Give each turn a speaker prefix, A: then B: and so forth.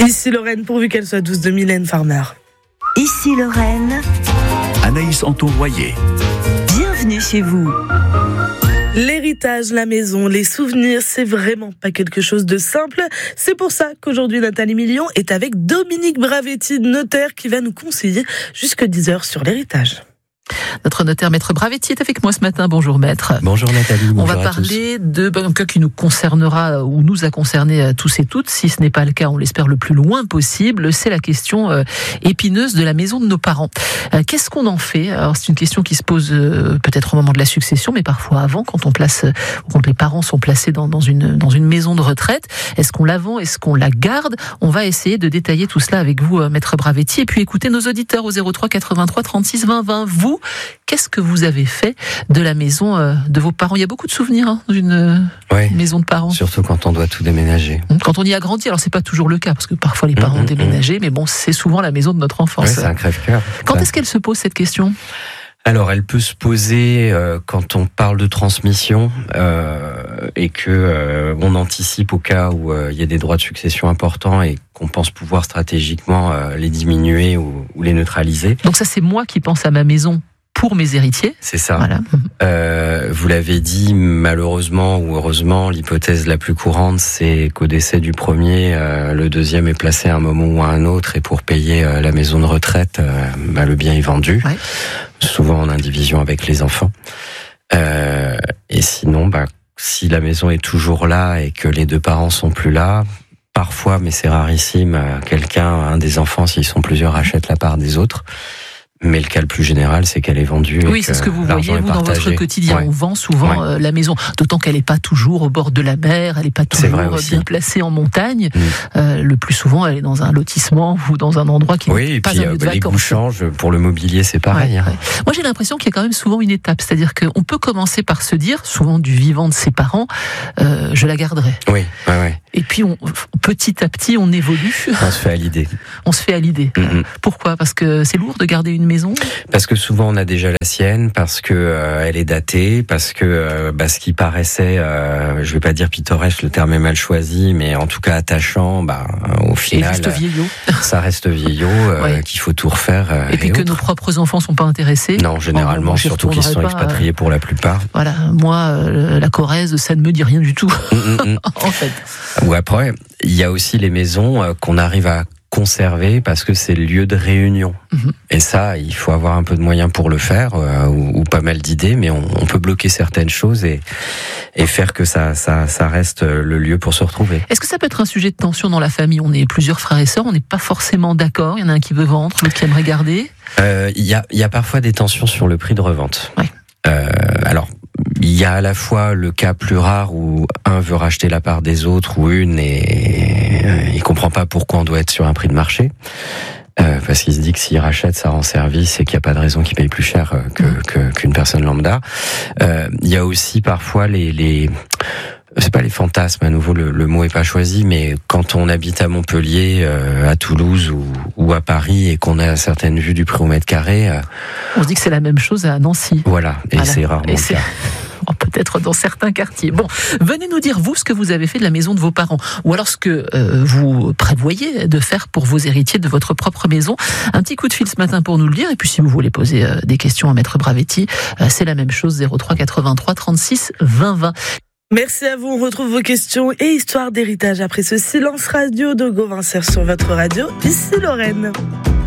A: Ici Lorraine, pourvu qu'elle soit douce, de Mylène Farmer.
B: Ici Lorraine,
C: Anaïs Anton-Royer.
B: bienvenue chez vous.
A: L'héritage, la maison, les souvenirs, c'est vraiment pas quelque chose de simple. C'est pour ça qu'aujourd'hui Nathalie Million est avec Dominique Bravetti, notaire, qui va nous conseiller jusqu'à 10h sur l'héritage.
D: Notre notaire Maître Bravetti est avec moi ce matin. Bonjour Maître.
E: Bonjour Nathalie, bonjour.
D: On va parler d'un cas qui nous concernera ou nous a concernés tous et toutes. Si ce n'est pas le cas, on l'espère le plus loin possible. C'est la question épineuse de la maison de nos parents. Qu'est-ce qu'on en fait ? Alors c'est une question qui se pose peut-être au moment de la succession, mais parfois avant, quand les parents sont placés dans une maison de retraite. Est-ce qu'on la vend ? Est-ce qu'on la garde ? On va essayer de détailler tout cela avec vous, Maître Bravetti, et puis écouter nos auditeurs au 03 83 36 20 20. Vous, qu'est-ce que vous avez fait de la maison de vos parents ? Il y a beaucoup de souvenirs dans une maison de parents.
E: Surtout quand on doit tout déménager.
D: Quand on y a grandi, alors c'est pas toujours le cas, parce que parfois les parents ont déménagé, mais bon, c'est souvent la maison de notre enfance.
E: Ouais, c'est un crève-cœur.
D: Quand est-ce qu'elle se pose cette question ?
E: Alors, elle peut se poser quand on parle de transmission et que on anticipe au cas où il y a des droits de succession importants et qu'on pense pouvoir stratégiquement les diminuer ou les neutraliser.
D: Donc ça, c'est moi qui pense à ma maison pour mes héritiers.
E: C'est ça.
D: Voilà.
E: Vous l'avez dit, malheureusement ou heureusement, l'hypothèse la plus courante, c'est qu'au décès du premier, le deuxième est placé à un moment ou à un autre, et pour payer la maison de retraite, le bien est vendu. Ouais. Souvent en indivision avec les enfants. Et sinon, si la maison est toujours là et que les deux parents sont plus là, parfois, mais c'est rarissime, un des enfants, s'ils sont plusieurs, achète la part des autres. Mais le cas le plus général, c'est qu'elle est vendue.
D: Oui, c'est ce que vous voyez, vous, dans votre quotidien. Ouais. On vend souvent la maison, d'autant qu'elle n'est pas toujours au bord de la mer, elle n'est pas toujours bien placée en montagne. Le plus souvent, elle est dans un lotissement ou dans un endroit qui n'est pas un lieu de vacances. Les goûts changent.
E: Pour le mobilier, c'est pareil.
D: Ouais. Moi, j'ai l'impression qu'il y a quand même souvent une étape. C'est-à-dire qu'on peut commencer par se dire, souvent du vivant de ses parents, je la garderai.
E: Oui.
D: Et puis, petit à petit, on évolue.
E: On se fait à l'idée.
D: Pourquoi ? Parce que c'est lourd de garder une maison ?
E: Parce que souvent on a déjà la sienne, parce que elle est datée, parce que ce qui paraissait, je vais pas dire pittoresque, le terme est mal choisi, mais en tout cas attachant, au final,
D: juste vieillot.
E: Ça reste vieillot, qu'il faut tout refaire.
D: Et puis que nos propres enfants sont pas intéressés.
E: Non, généralement, surtout qu'ils sont expatriés pour la plupart.
D: Voilà, moi, la Corrèze, ça ne me dit rien du tout. En fait.
E: Ou après, il y a aussi les maisons qu'on arrive à conserver parce que c'est le lieu de réunion. Et ça, il faut avoir un peu de moyens pour le faire, ou pas mal d'idées, mais on peut bloquer certaines choses et faire que ça reste le lieu pour se retrouver.
D: Est-ce que ça peut être un sujet de tension dans la famille ? On est plusieurs frères et sœurs, on n'est pas forcément d'accord, il y en a un qui veut vendre, l'autre qui aimerait garder.
E: Il y a parfois des tensions sur le prix de revente.
D: Ouais.
E: Alors, il y a à la fois le cas plus rare où un veut racheter la part des autres ou une et il comprend pas pourquoi on doit être sur un prix de marché. Parce qu'il se dit que s'il rachète, ça rend service et qu'il n'y a pas de raison qu'il paye plus cher qu'une personne lambda. Il y a aussi parfois c'est pas les fantasmes, à nouveau le mot est pas choisi, mais quand on habite à Montpellier, à Toulouse ou à Paris et qu'on a certaines vues du prix au mètre carré,
D: on se dit que c'est la même chose à Nancy.
E: Voilà, c'est rarement le cas.
D: Peut-être dans certains quartiers. Bon, venez nous dire, vous, ce que vous avez fait de la maison de vos parents, ou alors ce que vous prévoyez de faire pour vos héritiers de votre propre maison. Un petit coup de fil ce matin pour nous le dire, et puis si vous voulez poser des questions à Maître Bravetti, c'est la même chose, 03 83 36 20 20.
A: Merci à vous, on retrouve vos questions et histoires d'héritage après ce silence radio de Gauvin sur votre radio, ici Lorraine.